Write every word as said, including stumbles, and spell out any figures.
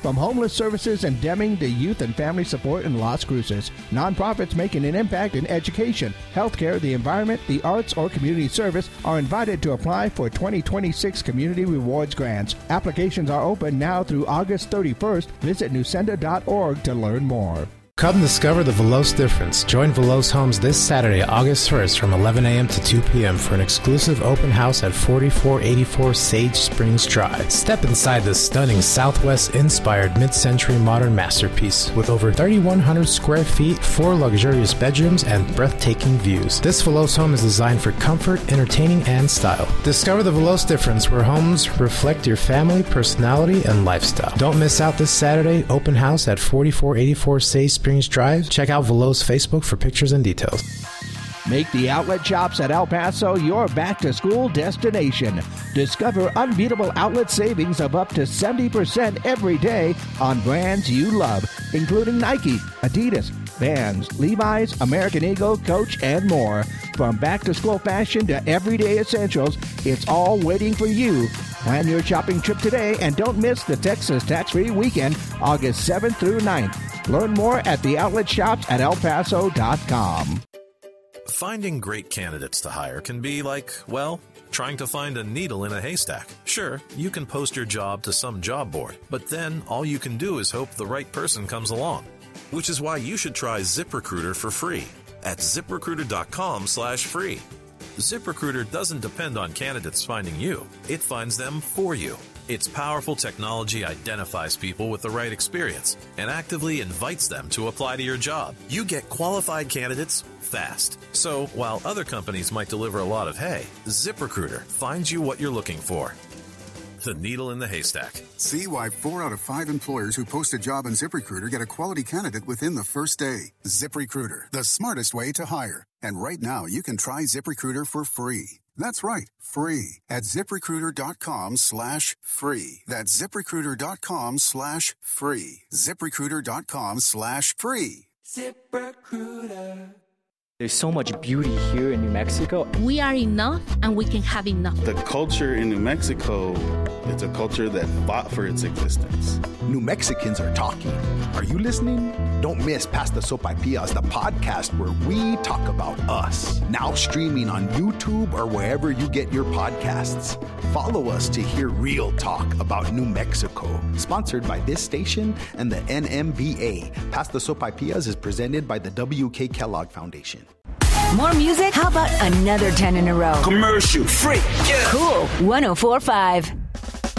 From homeless services in Deming to youth and family support in Las Cruces, nonprofits making an impact in education, healthcare, the environment, the arts, or community service are invited to apply for twenty twenty-six Community Rewards Grants. Applications are open now through August thirty-first. Visit newsenda dot org to learn more. Come discover the Veloz difference. Join Veloz Homes this Saturday, August first from eleven a.m. to two p.m. for an exclusive open house at forty-four eighty-four Sage Springs Drive. Step inside this stunning Southwest-inspired mid-century modern masterpiece with over thirty-one hundred square feet, four luxurious bedrooms, and breathtaking views. This Veloz home is designed for comfort, entertaining, and style. Discover the Veloz difference where homes reflect your family, personality, and lifestyle. Don't miss out this Saturday, open house at forty-four eighty-four Sage Springs Drive. Check out Veloz Facebook for pictures and details. Make the outlet shops at El Paso your back-to-school destination. Discover unbeatable outlet savings of up to seventy percent every day on brands you love, including Nike, Adidas, Vans, Levi's, American Eagle, Coach, and more. From back-to-school fashion to everyday essentials, it's all waiting for you. Plan your shopping trip today and don't miss the Texas Tax-Free Weekend, August seventh through ninth. Learn more at the outlet shops at el paso dot com. Finding great candidates to hire can be like, well, trying to find a needle in a haystack. Sure, you can post your job to some job board, but then all you can do is hope the right person comes along. Which is why you should try ZipRecruiter for free at zip recruiter dot com slash free. ZipRecruiter doesn't depend on candidates finding you. It finds them for you. Its powerful technology identifies people with the right experience and actively invites them to apply to your job. You get qualified candidates fast. So while other companies might deliver a lot of hay, ZipRecruiter finds you what you're looking for. The needle in the haystack. See why four out of five employers who post a job on ZipRecruiter get a quality candidate within the first day. ZipRecruiter, the smartest way to hire. And right now, you can try ZipRecruiter for free. That's right, free at zip recruiter dot com slash free. That's zip recruiter dot com slash free. zip recruiter dot com slash free. ZipRecruiter. There's so much beauty here in New Mexico. We are enough and we can have enough. The culture in New Mexico, it's a culture that fought for its existence. New Mexicans are talking. Are you listening? Don't miss Past the Sopaipillas, the podcast where we talk about us. Now streaming on YouTube or wherever you get your podcasts. Follow us to hear real talk about New Mexico. Sponsored by this station and the N M B A. Past the Sopaipillas is presented by the W K Kellogg Foundation. More music? How about another ten in a row? Commercial free. Yeah. Cool. one oh four point five.